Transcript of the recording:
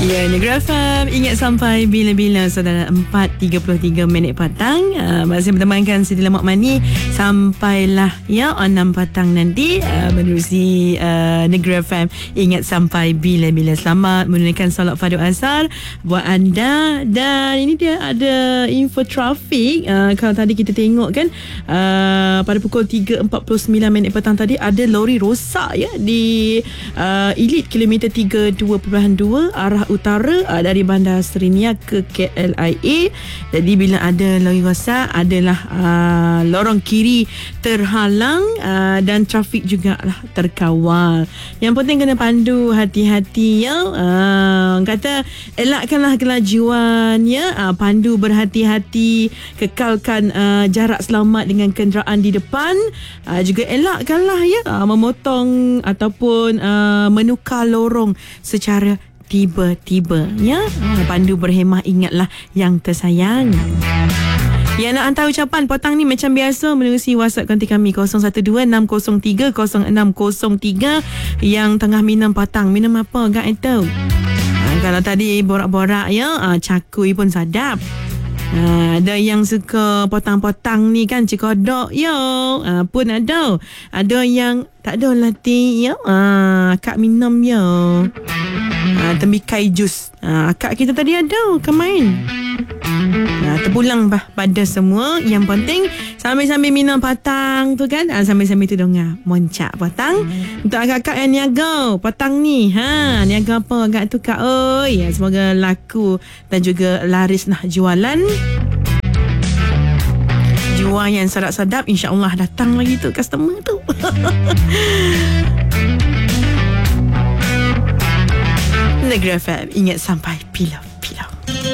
Ya, Negeri FM, ingat sampai bila-bila saudara. 4.33 minit petang, masih bertemankan Siti Lemak Mani sampailah 6 petang nanti, menerusi Negeri FM, ingat sampai bila-bila. Selamat menunaikan solat fardu asar buat anda. Dan ini dia ada info trafik. Kalau tadi kita tengok kan, pada pukul 3.49 minit petang tadi ada lori rosak ya di Elite kilometer 32.2 arah utara dari Bandar Seriniah ke KLIA. Jadi bila ada lori rosak, adalah lorong kiri terhalang dan trafik juga lah terkawal. Yang penting kena pandu hati-hati ya. Kata elakkanlah kelajuan ya, pandu berhati-hati, kekalkan jarak selamat dengan kenderaan di depan. Juga elakkanlah ya memotong ataupun menukar lorong secara tiba-tiba ya. Pandu berhemah, ingatlah yang tersayang. Yang nak hantar ucapan petang ni macam biasa menerusi WhatsApp konti kami 0126030603. Yang tengah minum petang, minum apa agak itu? Kalau tadi borak-borak ya, cakui pun sadap. Ada yang suka potang-potang ni kan, cekodok yo, pun ada. Ada yang tak ada latih ya, akak minum yo, tembikai jus. Akak kita tadi ada kan main. Terpulang pada semua. Yang penting sambil-sambil minum patang tu kan, sambil-sambil tu dengar moncak patang. Untuk akak-akak yang niaga patang ni, niaga apa agak tu kak oi, semoga laku dan juga laris nah jualan. Jual yang sedap-sedap, insya-Allah datang lagi tu customer tu. Negeri FM, ingat sampai pilau.